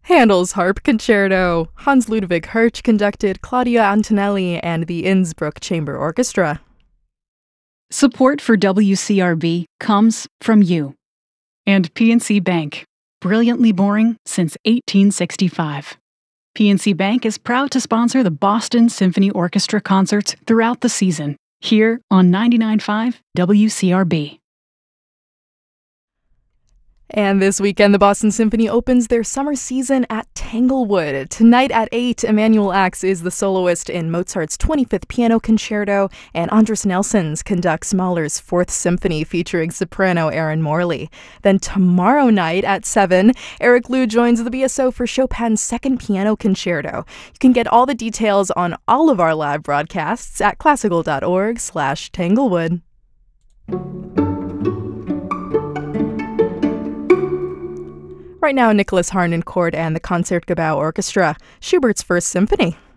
Handel's Harp Concerto. Hans Ludwig Hirsch conducted Claudia Antonelli and the Innsbruck Chamber Orchestra. Support for WCRB comes from you and PNC Bank, brilliantly boring since 1865. PNC Bank is proud to sponsor the Boston Symphony Orchestra concerts throughout the season, here on 99.5 WCRB. And this weekend, the Boston Symphony opens their summer season at Tanglewood. Tonight at 8, Emanuel Ax is the soloist in Mozart's 25th Piano Concerto, and Andres Nelsons conducts Mahler's 4th Symphony featuring soprano Erin Morley. Then tomorrow night at 7, Eric Liu joins the BSO for Chopin's 2nd Piano Concerto. You can get all the details on all of our live broadcasts at classical.org/Tanglewood. Right now, Nicholas Harnoncourt and the Concertgebouw Orchestra, Schubert's 1st Symphony.